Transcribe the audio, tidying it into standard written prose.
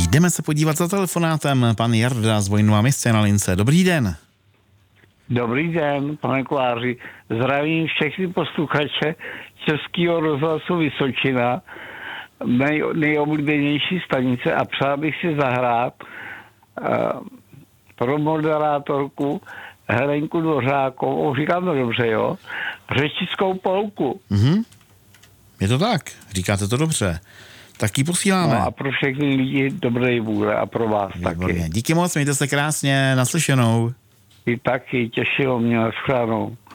Jdeme se podívat za telefonátem. Pan Jarda z Vojnova Městce na lince. Dobrý den. Dobrý den, pane Koláři. Zdravím všechny posluchače Českého rozhlasu Vysočina, nejoblíbenější stanice, a přál bych si zahrát pro moderátorku Helenku Dvořákovou, říkám to dobře, jo? Řečickou polku. Mhm. Je to tak, říkáte to dobře. Tak ji posíláme. No a pro všechny lidi dobré vůle a pro vás Výborně. taky. Díky moc, mějte se krásně, naslyšenou. I taky, těšilo mě, shledanou.